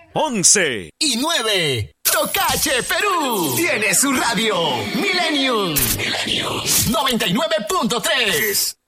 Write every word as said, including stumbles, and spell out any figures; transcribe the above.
once y nueve. Tocache Perú tiene su radio Millennium noventa y nueve punto tres.